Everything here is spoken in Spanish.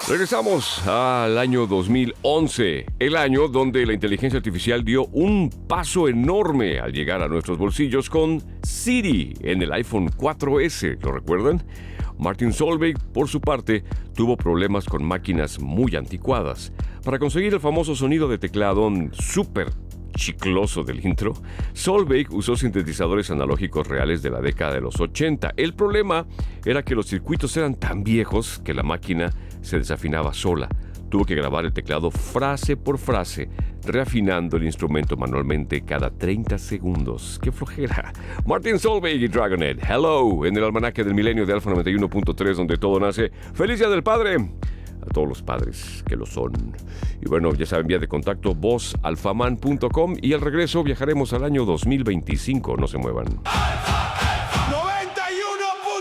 Regresamos al año 2011, el año donde la inteligencia artificial dio un paso enorme al llegar a nuestros bolsillos con Siri en el iPhone 4S, ¿lo recuerdan? Martin Solveig, por su parte, tuvo problemas con máquinas muy anticuadas. Para conseguir el famoso sonido de teclado súper chicloso del intro, Solveig usó sintetizadores analógicos reales de la década de los 80. El problema era que los circuitos eran tan viejos que la máquina se desafinaba sola. Tuvo que grabar el teclado frase por frase, reafinando el instrumento manualmente cada 30 segundos. ¡Qué flojera! Martin Solveig y Dragonet, hello, en el almanaque del milenio de Alfa 91.3, donde todo nace. ¡Feliz Día del Padre! A todos los padres que lo son. Y bueno, ya saben, vía de contacto vozalfaman.com, y al regreso viajaremos al año 2025. No se muevan.